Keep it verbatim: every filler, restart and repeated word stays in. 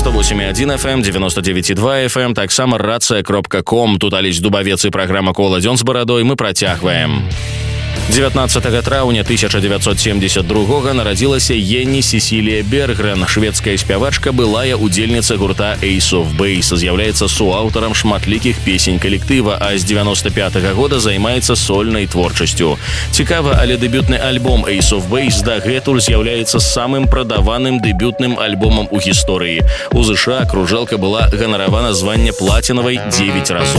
девяносто восемь и один эф эм, девяносто девять и два эф эм, таксама рация кропка ком. Тут Алесь Дубавец і праграма «Кола дзён з барадой». Мы працягваем. дзевятнаццатага траўня тысяча девятьсот семьдесят другога нарадзілася Енні Сесілія Бергрен. Шведская спявачка, былая удзельніца гурта Ace of Base. З'яўляецца суаўтарам шматлікіх песень калектыва, а з девяносто пятага года займаецца сольнай творчасцю. Цікава, але дэбютны альбом Ace of Base дагэтуль з'яўляецца самым прадаваным дэбютным альбомам у гісторыі. У ЗША кружэлка была ганаравана звання плацінавай дзевяць разоў.